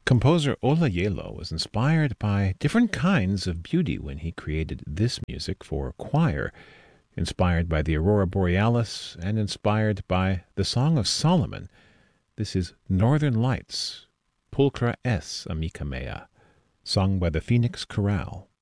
Composer Olayelo was inspired by different kinds of beauty when he created this music for choir, inspired by the Aurora Borealis and inspired by the Song of Solomon. This is Northern Lights, Pulchra es Amica Mea, sung by the Phoenix Chorale.